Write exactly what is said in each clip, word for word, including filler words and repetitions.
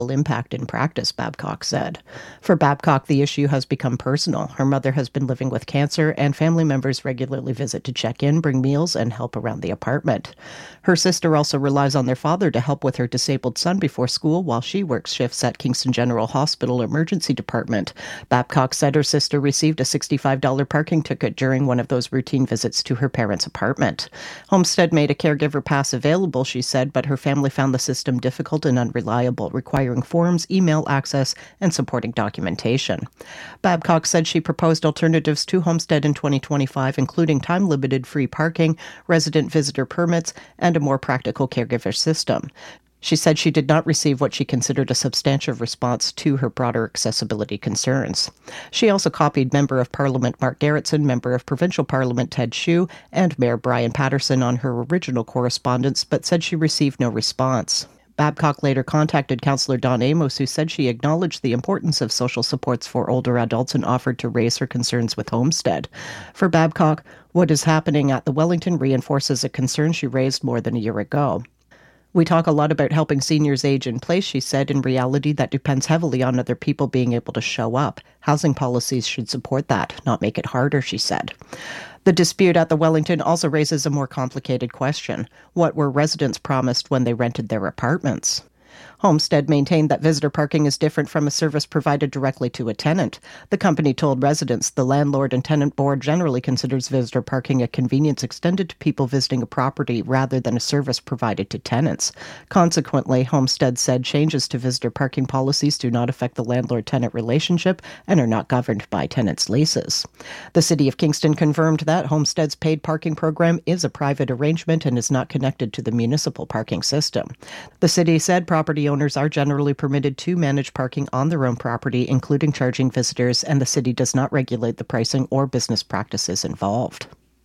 impact in practice, Babcock said. For Babcock, the issue has become personal. Her mother has been living with cancer, and family members regularly visit to check in, bring meals, and help around the apartment. Her sister also relies on their father to help with her disabled son before school while she works shifts at Kingston General Hospital Emergency Department. Babcock said her sister received a sixty-five dollars parking ticket during one of those routine visits to her parents' apartment. Homestead made a caregiver pass available, she said, but her family found the system difficult and unreliable, requiring forms, email access, and supporting documentation. Babcock said she proposed alternatives to Homestead in twenty twenty-five, including time-limited free parking, resident visitor permits, and a more practical caregiver system. She said she did not receive what she considered a substantive response to her broader accessibility concerns. She also copied Member of Parliament Mark Garrettson, Member of Provincial Parliament Ted Hsu, and Mayor Brian Patterson on her original correspondence, but said she received no response. Babcock later contacted Councillor Dawn Amos, who said she acknowledged the importance of social supports for older adults and offered to raise her concerns with Homestead. For Babcock, what is happening at the Wellington reinforces a concern she raised more than a year ago. We talk a lot about helping seniors age in place, she said. In reality, that depends heavily on other people being able to show up. Housing policies should support that, not make it harder, she said. The dispute at the Wellington also raises a more complicated question. What were residents promised when they rented their apartments? Homestead maintained that visitor parking is different from a service provided directly to a tenant. The company told residents the landlord and tenant board generally considers visitor parking a convenience extended to people visiting a property rather than a service provided to tenants. Consequently, Homestead said changes to visitor parking policies do not affect the landlord-tenant relationship and are not governed by tenants' leases. The City of Kingston confirmed that Homestead's paid parking program is a private arrangement and is not connected to the municipal parking system. The city said property owners are generally permitted to manage parking on their own property, including charging visitors, and the city does not regulate the pricing or business practices involved.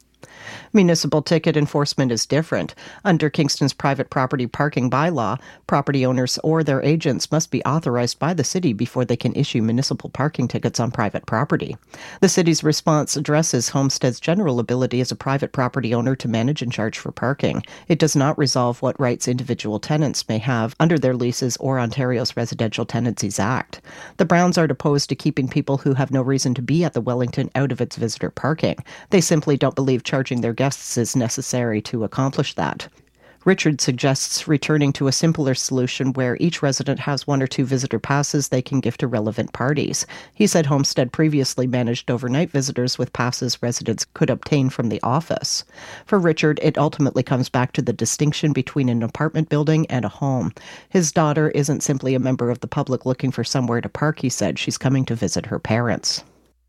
Municipal ticket enforcement is different. Under Kingston's private property parking bylaw, property owners or their agents must be authorized by the city before they can issue municipal parking tickets on private property. The city's response addresses Homestead's general ability as a private property owner to manage and charge for parking. It does not resolve what rights individual tenants may have under their leases or Ontario's Residential Tenancies Act. The Browns are opposed to keeping people who have no reason to be at the Wellington out of its visitor parking. They simply don't believe charging their guests is necessary to accomplish that. Richard suggests returning to a simpler solution where each resident has one or two visitor passes they can give to relevant parties. He said Homestead previously managed overnight visitors with passes residents could obtain from the office. For Richard, it ultimately comes back to the distinction between an apartment building and a home. His daughter isn't simply a member of the public looking for somewhere to park, he said. She's coming to visit her parents.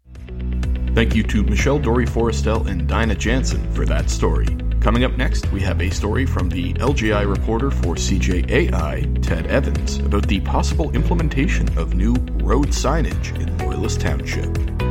Thank you to Michelle Dory-Forrestel and Dinah Jansen for that story. Coming up next, we have a story from the L G I reporter for C J A I, Ted Evans, about the possible implementation of new road signage in Loyalist Township.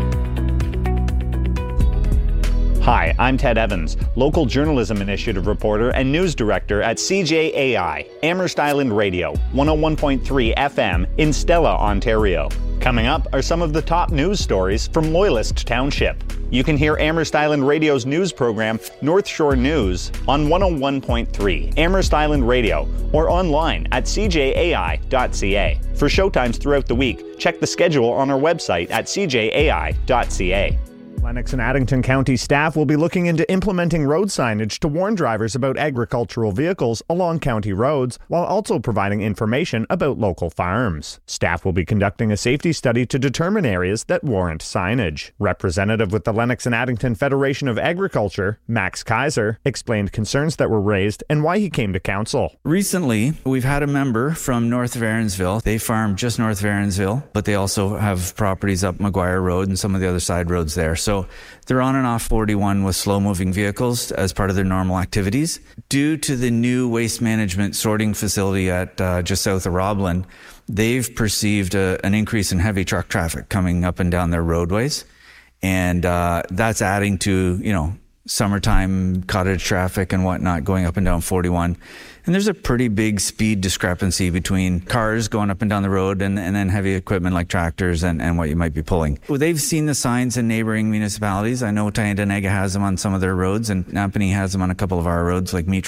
Hi, I'm Ted Evans, local journalism initiative reporter and news director at C J A I, Amherst Island Radio, one oh one point three F M in Stella, Ontario. Coming up are some of the top news stories from Loyalist Township. You can hear Amherst Island Radio's news program, North Shore News, on one oh one point three Amherst Island Radio or online at c j a i dot c a. For showtimes throughout the week, check the schedule on our website at c j a i dot c a. Lennox and Addington County staff will be looking into implementing road signage to warn drivers about agricultural vehicles along county roads, while also providing information about local farms. Staff will be conducting a safety study to determine areas that warrant signage. Representative with the Lennox and Addington Federation of Agriculture, Max Kaiser, explained concerns that were raised and why he came to council. Recently, we've had a member from North of Erinsville. They farm just north of Erinsville, but they also have properties up Maguire Road and some of the other side roads there. So they're on and off forty-one with slow-moving vehicles as part of their normal activities. Due to the new waste management sorting facility at uh, just south of Roblin, they've perceived a, an increase in heavy truck traffic coming up and down their roadways. And uh, that's adding to, you know, summertime cottage traffic and whatnot going up and down forty-one. And there's a pretty big speed discrepancy between cars going up and down the road and, and then heavy equipment like tractors and, and what you might be pulling. Well, they've seen the signs in neighboring municipalities. I know Tynedinega has them on some of their roads, and Napanee has them on a couple of our roads like Meach Road.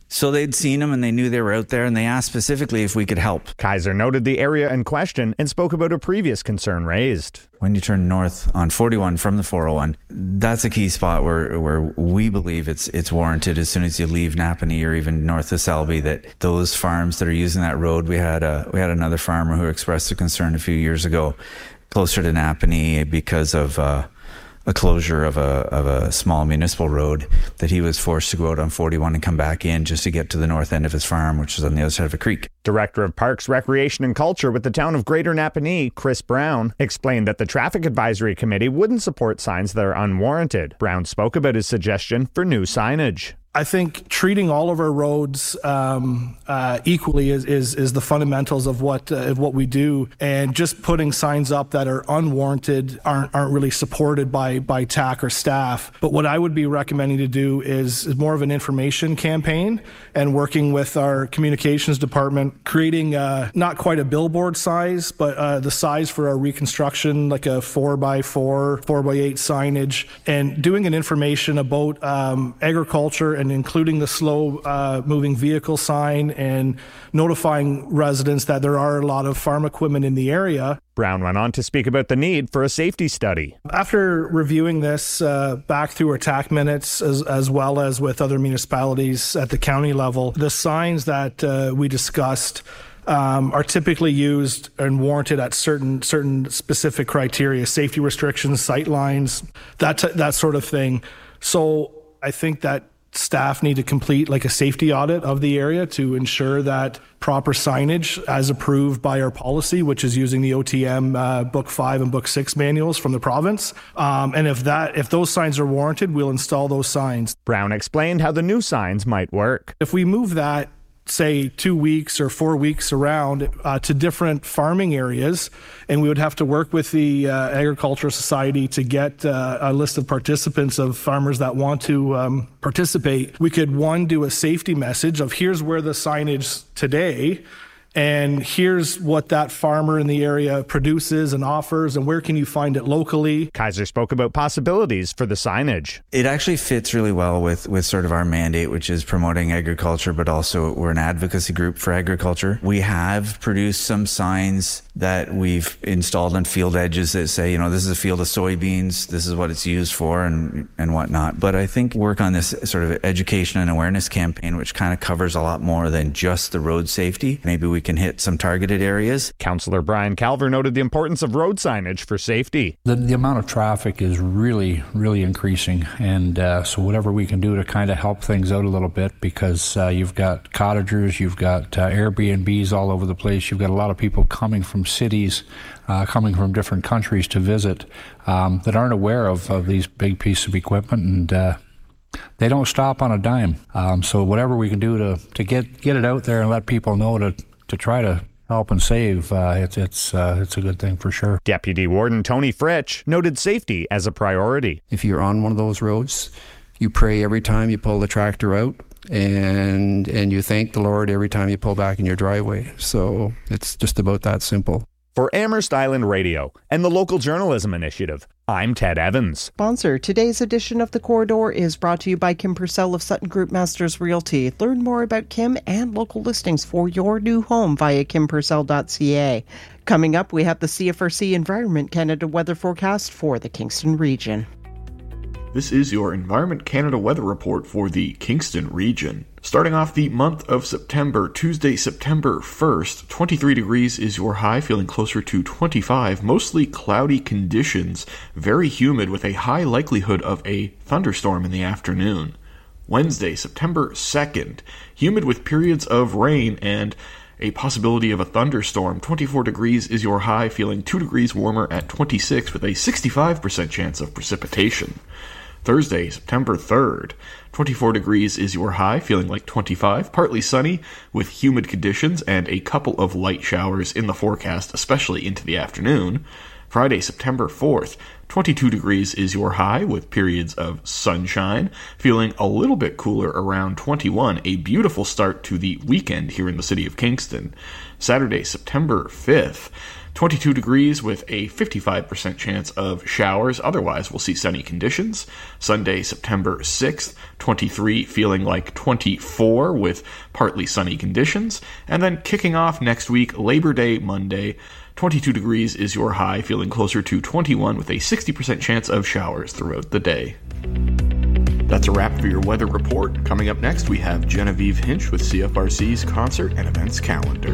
So they'd seen them and they knew they were out there, and they asked specifically if we could help. Kaiser noted the area in question and spoke about a previous concern raised. When you turn north on forty-one from the four oh one, that's a key spot where, where we believe it's it's warranted as soon as you leave Napanee or even north of Selby, that those farms that are using that road, we had a we had another farmer who expressed a concern a few years ago closer to Napanee because of uh, a closure of a of a small municipal road, that he was forced to go out on forty-one and come back in just to get to the north end of his farm, which is on the other side of a creek. Director of Parks, Recreation and Culture with the town of Greater Napanee, Chris Brown, explained that the Traffic Advisory Committee wouldn't support signs that are unwarranted. Brown spoke about his suggestion for new signage. I think treating all of our roads um, uh, equally is, is is the fundamentals of what uh, of what we do, and just putting signs up that are unwarranted aren't aren't really supported by by T A C or staff. But what I would be recommending to do is, is more of an information campaign, and working with our communications department, creating uh, not quite a billboard size, but uh, the size for our reconstruction, like a four by four, four by eight signage, and doing an information about um, agriculture, and including the slow uh, moving vehicle sign, and notifying residents that there are a lot of farm equipment in the area. Brown went on to speak about the need for a safety study. After reviewing this uh, back through our T A C minutes, as, as well as with other municipalities at the county level, the signs that uh, we discussed Um, are typically used and warranted at certain certain specific criteria, safety restrictions, sight lines, that t- that sort of thing. So I think that staff need to complete like a safety audit of the area to ensure that proper signage, as approved by our policy, which is using the O T M uh, Book Five and Book Six manuals from the province. Um, and if that if those signs are warranted, we'll install those signs. Brown explained how the new signs might work. If we move that, say, two weeks or four weeks around uh, to different farming areas, and we would have to work with the uh, Agricultural Society to get uh, a list of participants of farmers that want to um, participate. We could, one, do a safety message of here's where the signage today, and here's what that farmer in the area produces and offers, and where can you find it locally. Kaiser spoke about possibilities for the signage. It actually fits really well with, with sort of our mandate, which is promoting agriculture, but also we're an advocacy group for agriculture. We have produced some signs that we've installed on field edges that say, you know, this is a field of soybeans, this is what it's used for, and, and whatnot. But I think work on this sort of education and awareness campaign, which kind of covers a lot more than just the road safety. Maybe we can hit some targeted areas. Councillor Brian Calver noted the importance of road signage for safety. The, the amount of traffic is really, really increasing. And uh, so whatever we can do to kind of help things out a little bit, because uh, you've got cottagers, you've got uh, Airbnbs all over the place, you've got a lot of people coming from cities, uh, coming from different countries to visit, um, that aren't aware of, of these big pieces of equipment, and uh, they don't stop on a dime. Um, so whatever we can do to, to get, get it out there and let people know to to try to help and save, uh, it's it's uh, it's a good thing for sure. Deputy Warden Tony Fritsch noted safety as a priority. If you're on one of those roads, you pray every time you pull the tractor out, and and you thank the Lord every time you pull back in your driveway. So it's just about that simple. For Amherst Island Radio and the Local Journalism Initiative, I'm Ted Evans. Sponsor. Today's edition of The Corridor is brought to you by Kim Purcell of Sutton Group Masters Realty. Learn more about Kim and local listings for your new home via kim purcell dot c a. Coming up, we have the C F R C Environment Canada weather forecast for the Kingston region. This is your Environment Canada weather report for the Kingston region. Starting off the month of September, Tuesday, September first, twenty-three degrees is your high, feeling closer to twenty-five. Mostly cloudy conditions, very humid with a high likelihood of a thunderstorm in the afternoon. Wednesday, September second, humid with periods of rain and a possibility of a thunderstorm. twenty-four degrees is your high, feeling two degrees warmer at twenty-six with a sixty-five percent chance of precipitation. Thursday, September third, twenty-four degrees is your high, feeling like twenty-five, partly sunny with humid conditions and a couple of light showers in the forecast, especially into the afternoon. Friday, September fourth, twenty-two degrees is your high with periods of sunshine, feeling a little bit cooler around twenty-one, a beautiful start to the weekend here in the city of Kingston. Saturday, September fifth, twenty-two degrees with a fifty-five percent chance of showers. Otherwise, we'll see sunny conditions. Sunday, September sixth, twenty-three feeling like twenty-four with partly sunny conditions. And then kicking off next week, Labor Day, Monday, twenty-two degrees is your high, feeling closer to twenty-one with a sixty percent chance of showers throughout the day. That's a wrap for your weather report. Coming up next, we have Genevieve Hinch with C F R C's concert and events calendar.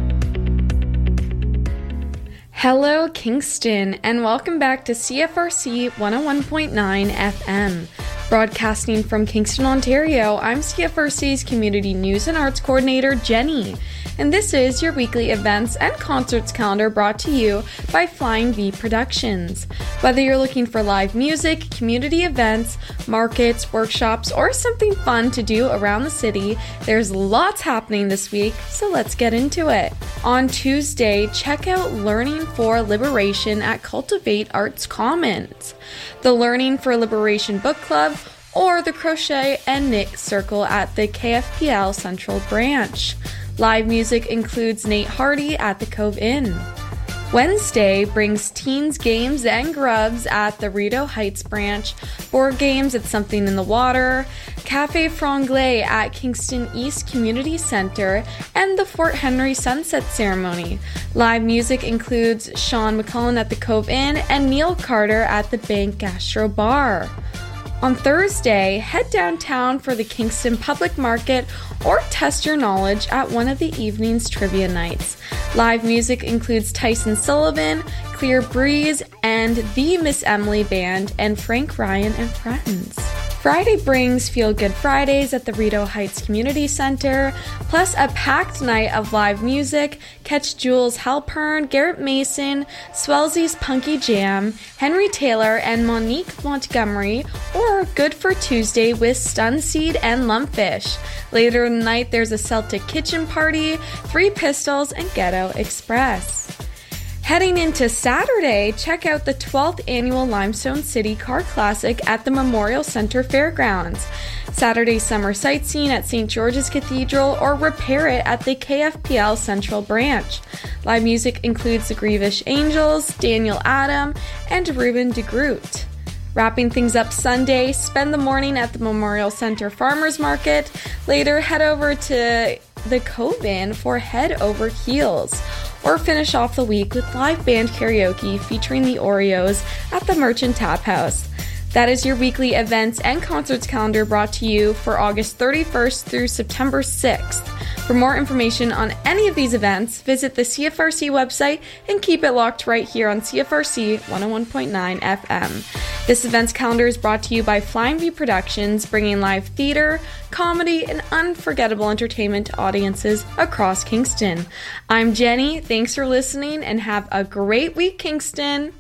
Hello, Kingston, and welcome back to C F R C one oh one point nine F M. Broadcasting from Kingston, Ontario, I'm C F R C's Community News and Arts Coordinator, Jenny. And this is your weekly events and concerts calendar brought to you by Flying V Productions. Whether you're looking for live music, community events, markets, workshops, or something fun to do around the city, there's lots happening this week, so let's get into it. On Tuesday, check out Learning for Liberation at Cultivate Arts Commons, the Learning for Liberation Book Club, or the Crochet and Knit Circle at the K F P L Central Branch. Live music includes Nate Hardy at the Cove Inn. Wednesday brings teens, games, and grubs at the Rideau Heights branch, board games at Something in the Water, Cafe Franglais at Kingston East Community Center, and the Fort Henry Sunset Ceremony. Live music includes Sean McCullen at the Cove Inn and Neil Carter at the Bank Gastro Bar. On Thursday, head downtown for the Kingston Public Market or test your knowledge at one of the evening's trivia nights. Live music includes Tyson Sullivan, Clear Breeze, and the Miss Emily Band, and Frank Ryan and Friends. Friday brings Feel Good Fridays at the Rideau Heights Community Center, plus a packed night of live music. Catch Jules Halpern, Garrett Mason, Swelzy's Punky Jam, Henry Taylor, and Monique Montgomery, or Good for Tuesday with Stunseed and Lumpfish. Later in the night, there's a Celtic Kitchen Party, Three Pistols, and Ghetto Express. Heading into Saturday, check out the twelfth Annual Limestone City Car Classic at the Memorial Center Fairgrounds. Saturday summer sightseeing at Saint George's Cathedral, or repair it at the K F P L Central Branch. Live music includes the Grievish Angels, Daniel Adam, and Ruben DeGroot. Wrapping things up Sunday, spend the morning at the Memorial Center Farmers Market. Later, head over to the Cove Inn for Head Over Heels. Or finish off the week with live band karaoke featuring the Oreos at the Merchant Tap House. That is your weekly events and concerts calendar brought to you for August thirty-first through September sixth. For more information on any of these events, visit the C F R C website and keep it locked right here on C F R C one oh one point nine F M. This events calendar is brought to you by Flying V Productions, bringing live theater, comedy, and unforgettable entertainment to audiences across Kingston. I'm Jenny. Thanks for listening and have a great week, Kingston.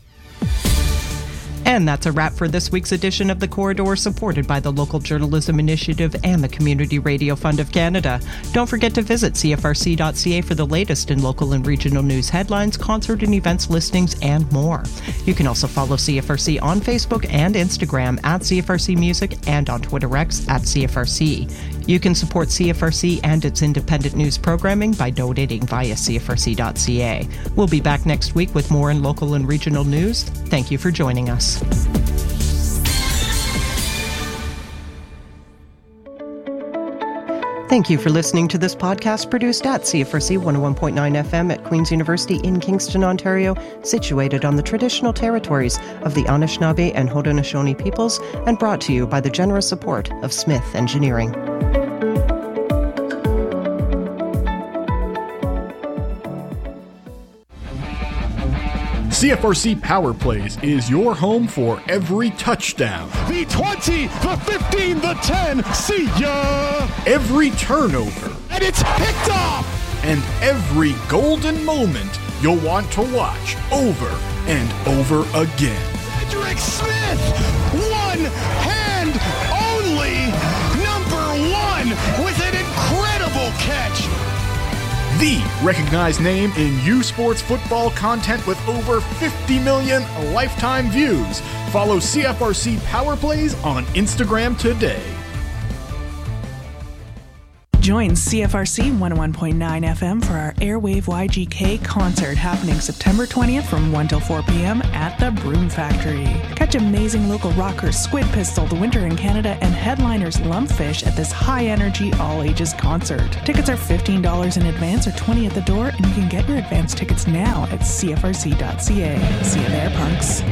And that's a wrap for this week's edition of The Corridor, supported by the Local Journalism Initiative and the Community Radio Fund of Canada. Don't forget to visit C F R C dot C A for the latest in local and regional news headlines, concert and events listings, and more. You can also follow C F R C on Facebook and Instagram at C F R C Music and on Twitter X at C F R C. You can support C F R C and its independent news programming by donating via C F R C dot C A. We'll be back next week with more in local and regional news. Thank you for joining us. Thank you for listening to this podcast produced at C F R C one oh one point nine F M at Queen's University in Kingston, Ontario, situated on the traditional territories of the Anishinaabe and Haudenosaunee peoples, and brought to you by the generous support of Smith Engineering. C F R C Power Plays is your home for every touchdown. The twenty, the fifteen, the ten, see ya! Every turnover. And it's picked off! And every golden moment you'll want to watch over and over again. Cedric Smith, one hand only, number one, with an incredible catch. The recognized name in U Sports football content with over fifty million lifetime views. Follow C F R C Power Plays on Instagram today. Join C F R C one oh one point nine F M for our Airwave Y G K concert happening September twentieth from one till four p.m. at the Broom Factory. Catch amazing local rockers Squid Pistol, The Winter in Canada, and headliners Lumpfish at this high-energy, all-ages concert. Tickets are fifteen dollars in advance or twenty dollars at the door, and you can get your advance tickets now at c f r c dot c a. See you there, punks.